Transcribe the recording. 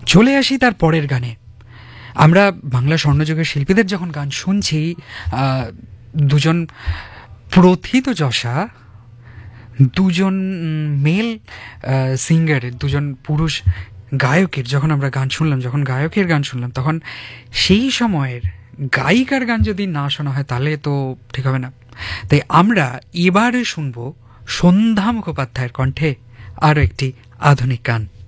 চলে আসি তার পরের গানে। আমরা বাংলা স্বর্ণযুগের শিল্পীদের যখন গান শুনছি, দুজন প্রথিতযশা, দুজন মেল সিঙ্গারের, দুজন পুরুষ গায়কের যখন আমরা গান শুনলাম, যখন গায়কের গান শুনলাম, তখন সেই সময়ের গায়িকার গান যদি না শোনা হয় তাহলে তো ঠিক হবে না। তাই আমরা এবারে শুনব সন্ধ্যা মুখোপাধ্যায়ের কণ্ঠে আরও একটি আধুনিক গান।